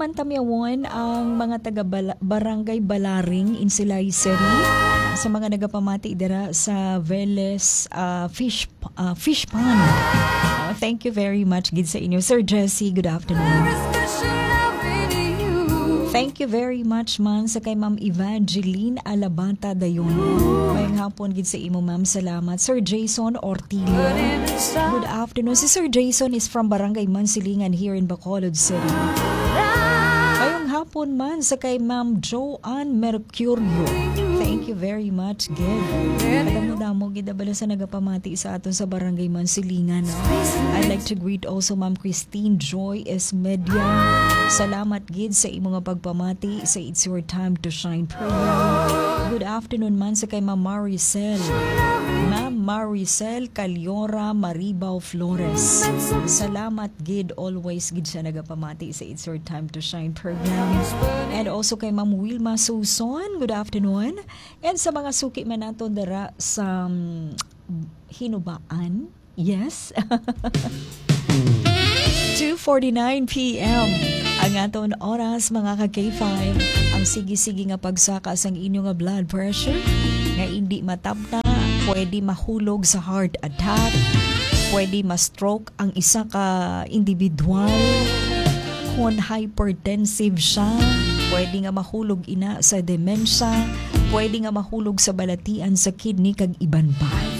man tamyawan ang mga taga Barangay Balaring in Silay City sa mga nagapamati dira sa Veles Fish Pond. Thank you very much gid sa inyo. Sir Jesse, good afternoon. Thank you very much man sa kay Ma'am Evangeline Alabanta dayon. Mayang hapon gid sa imo ma'am. Salamat. Sir Jason Ortilla. Good afternoon. Si Sir Jason is from Barangay Mansilingan here in Bacolod City. Mayang hapon man sa kay Ma'am Joanne Mercurio. Thank you very much, gid. Alam mo damo gid bala sa nagapamati sa aton sa Barangay Mansilingan. I'd like to greet also Ma'am Christine Joy Esmedia. Salamat gid sa imong pagpamati sa It's Your Time to Shine program. Good afternoon man sa kay Ma'am Maricel. Ma'am Maricel Caliora Maribao Flores. Salamat gid, always gid siya nagapamati sa It's Your Time to Shine program. And also kay Ma'am Wilma Suson. Good afternoon. And sa mga suki man nato dara sa Hinubaan. Yes. 2:49 p.m. ang aton oras mga ka-K5. Ang sige-sige nga pagsaka sang inyo nga blood pressure nga hindi matapta, pwede mahulog sa heart attack, pwede ma-stroke ang isa ka individual, kung hypertensive siya, pwede nga mahulog ina sa dementia, pwede nga mahulog sa balatian sa kidney kag iban pa.